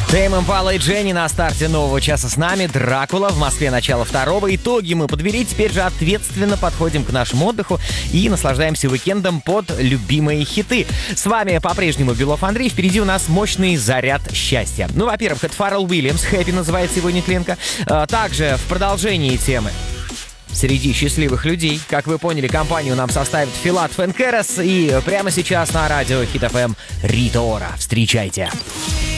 Тейм Импала и Дженни на старте нового часа с нами. Дракула в Москве начало второго. Итоги мы подвели. Теперь же ответственно подходим к нашему отдыху и наслаждаемся уикендом под любимые хиты. С вами по-прежнему Белов Андрей. Впереди у нас мощный заряд счастья. Ну, во-первых, это Фаррелл Уильямс. «Хэппи» называется его нетленка. Также в продолжении темы. Среди счастливых людей, как вы поняли, компанию нам составит Филатов & Керес. И прямо сейчас на радио Хит FM Рита Ора. Встречайте.